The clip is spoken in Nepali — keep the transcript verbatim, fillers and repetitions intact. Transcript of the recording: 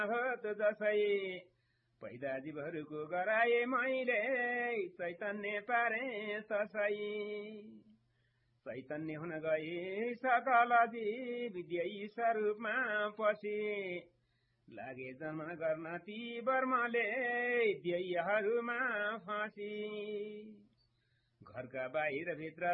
जसै पैदा जीवहरूको गराए मैले चैतन्य पारे ससै चैतन्य हुन गए सकल जीव विद्यै स्वरूपमा पछि लागे जन्म गर्न ती वर्मले ध्ययहरूमा फाँसी घरका बाहिर भित्र